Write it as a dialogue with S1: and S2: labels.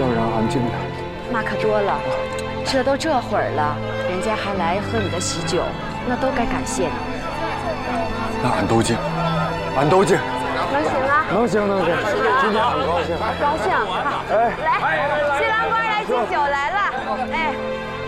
S1: 要让安静点。
S2: 妈可多了，这都这会儿了，人家还来喝你的喜酒，那都该感谢你。
S1: 那俺都敬，俺都敬。
S2: 能行啊？
S1: 能行能行，今天很高兴。
S2: 高兴，好，来，新郎官来敬酒来了，哎。